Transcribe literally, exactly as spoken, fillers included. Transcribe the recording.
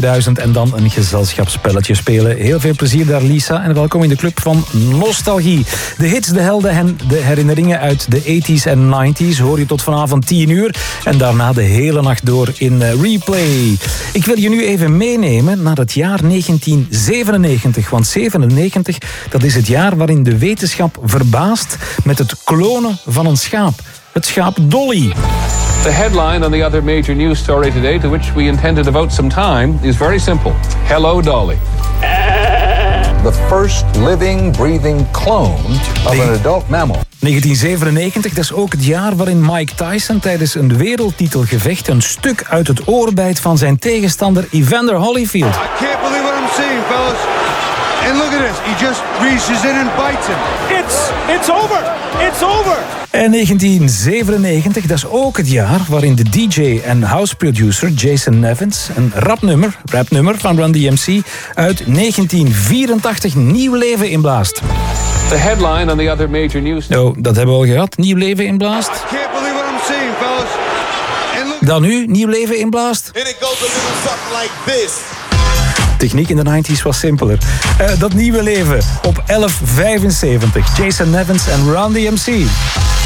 duizend en dan een gezelschapsspelletje spelen. Heel veel plezier daar, Lisa. En welkom in de club van Nostalgie. De hits, de helden en de herinneringen uit de tachtiger en negentiger hoor je tot vanavond tien uur. En daarna de hele nacht door in replay. Ik wil je nu even meenemen naar het jaar negentien zevenennegentig. Want zevenennegentig, dat is het jaar waarin de wetenschap verbaast met het klonen van een schaap. Het schaap Dolly. The headline on the other major news story today, to which we intend to devote some time, is very simple. Hello, Dolly. The first living, breathing clone of an adult mammal. negentien zevenennegentig, dat is ook het jaar waarin Mike Tyson tijdens een wereldtitelgevecht een stuk uit het oor bijt van zijn tegenstander Evander Holyfield. I can't believe what I'm seeing, fellas. And look at this, he just reaches in and bites him. It's, it's over, it's over. En negentien zevenennegentig, dat is ook het jaar waarin de D J en house producer Jason Nevins een rapnummer, rapnummer van Run D M C uit negentien vierentachtig nieuw leven inblaast. The headline on the other major news... Nou, dat hebben we al gehad, nieuw leven inblaast. I can't believe what I'm seeing, fellas. And look... Dan nu, nieuw leven inblaast. And it goes a little something like this. Techniek in de negentig's was simpeler. Uh, dat nieuwe leven op elf vijfenzeventig. Jason Nevins en Run D M C.